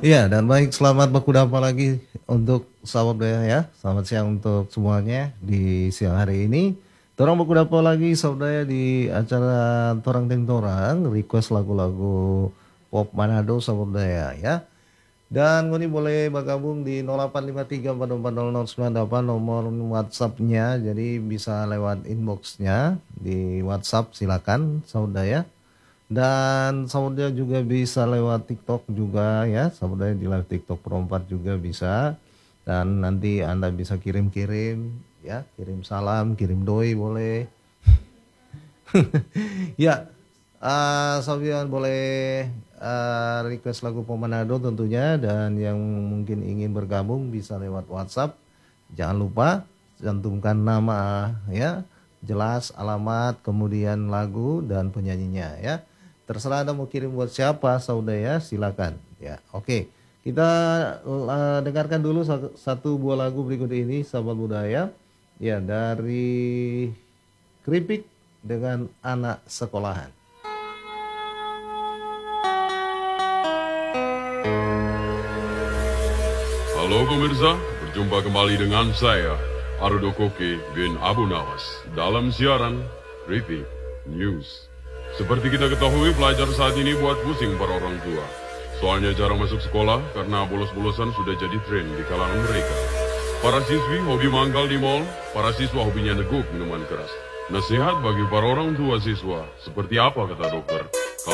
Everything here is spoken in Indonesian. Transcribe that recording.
Iya, dan baik, selamat berkudapan lagi untuk sahabat Daya ya. Selamat siang untuk semuanya di siang hari ini. Torang berkudapan lagi sahabat Daya di acara Torang Teng Torang, request lagu-lagu pop Manado sahabat Daya ya. Dan ini boleh bergabung di 0853 440098 nomor WhatsApp-nya. Jadi bisa lewat inbox-nya di WhatsApp, silakan sahabat Daya. Dan saudara juga bisa lewat TikTok juga ya, saudara di live TikTok Pro 4 juga bisa. Dan nanti Anda bisa kirim-kirim ya, kirim salam, kirim doi boleh. Ya, Sofian boleh request lagu Pemanado tentunya, dan yang mungkin ingin bergabung bisa lewat WhatsApp. Jangan lupa cantumkan nama ya, jelas alamat, kemudian lagu dan penyanyinya ya. Terserah Anda mau kirim buat siapa saudara ya, silakan ya. Oke, kita dengarkan dulu satu buah lagu berikut ini sahabat budaya ya, dari Keripik dengan Anak Sekolahan. Halo pemirsa, berjumpa kembali dengan saya, Arudo Koke bin Abu Nawas, dalam siaran Keripik News. Seperti kita ketahui, pelajar saat ini buat pusing para orang tua. Soalnya jarang masuk sekolah karena bolos-bolosan sudah jadi tren di kalangan mereka. Para siswi hobi mangkal di mal, para siswa hobinya neguk minuman keras. Nasihat bagi para orang tua siswa, seperti apa kata dokter?